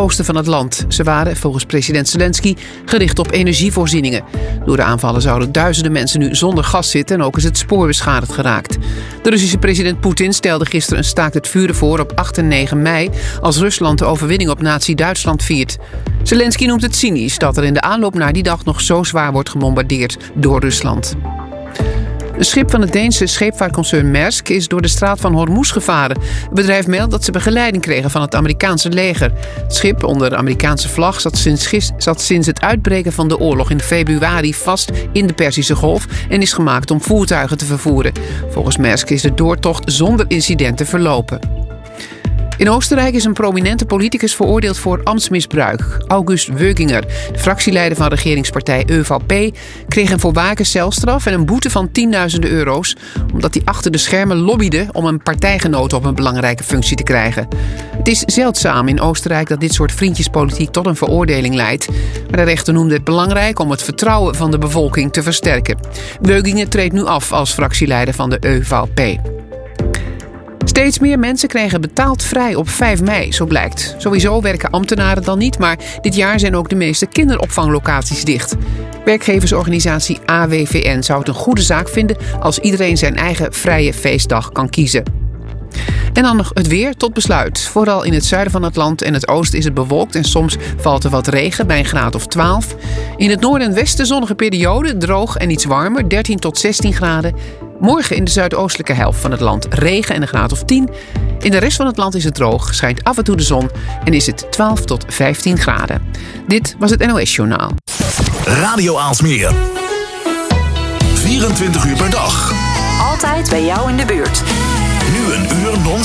oosten van het land. Ze waren, volgens president Zelensky, gericht op energievoorzieningen. Door de aanvallen zouden duizenden mensen nu zonder gas zitten en ook is het spoor beschadigd geraakt. De Russische president Poetin stelde gisteren een staakt het vuren voor op 8 en 9 mei... als Rusland de overwinning op nazi-Duitsland viert. Zelensky noemt het cynisch dat er in de aanloop naar die dag nog zo zwaar wordt gebombardeerd door Rusland. Een schip van het Deense scheepvaartconcern Maersk is door de straat van Hormuz gevaren. Het bedrijf meldt dat ze begeleiding kregen van het Amerikaanse leger. Het schip onder Amerikaanse vlag zat sinds het uitbreken van de oorlog in februari vast in de Perzische Golf en is gemaakt om voertuigen te vervoeren. Volgens Maersk is de doortocht zonder incidenten verlopen. In Oostenrijk is een prominente politicus veroordeeld voor ambtsmisbruik. August Wöginger, de fractieleider van regeringspartij ÖVP... kreeg een voorwaarde celstraf en een boete van tienduizenden euro's... omdat hij achter de schermen lobbyde om een partijgenoot op een belangrijke functie te krijgen. Het is zeldzaam in Oostenrijk dat dit soort vriendjespolitiek tot een veroordeling leidt. Maar de rechter noemde het belangrijk om het vertrouwen van de bevolking te versterken. Wöginger treedt nu af als fractieleider van de ÖVP. Steeds meer mensen krijgen betaald vrij op 5 mei, zo blijkt. Sowieso werken ambtenaren dan niet, maar dit jaar zijn ook de meeste kinderopvanglocaties dicht. Werkgeversorganisatie AWVN zou het een goede zaak vinden als iedereen zijn eigen vrije feestdag kan kiezen. En dan nog het weer tot besluit. Vooral in het zuiden van het land en het oosten is het bewolkt en soms valt er wat regen bij een graad of 12. In het noorden en westen zonnige periode, droog en iets warmer, 13 tot 16 graden. Morgen in de zuidoostelijke helft van het land regen en een graad of 10. In de rest van het land is het droog, schijnt af en toe de zon en is het 12 tot 15 graden. Dit was het NOS Journaal. Radio Aalsmeer. 24 uur per dag. Altijd bij jou in de buurt. Nu een uur non